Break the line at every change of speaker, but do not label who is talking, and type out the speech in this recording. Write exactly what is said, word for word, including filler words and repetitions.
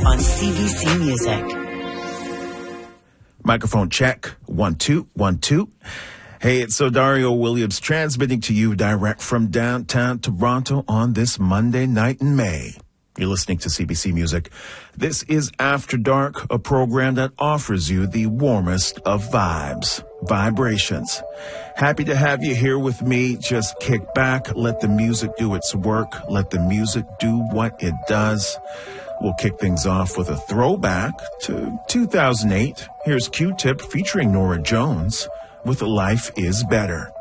on C B C Music.
Microphone check. One, two, one, two. Hey, it's Dario Williams transmitting to you direct from downtown Toronto on this Monday night in May. You're listening to C B C Music. This is After Dark, a program that offers you the warmest of vibes, vibrations. Happy to have you here with me. Just kick back, let the music do its work, let the music do what it does. We'll kick things off with a throwback to two thousand eight. Here's Q-Tip featuring Norah Jones with Life is Better.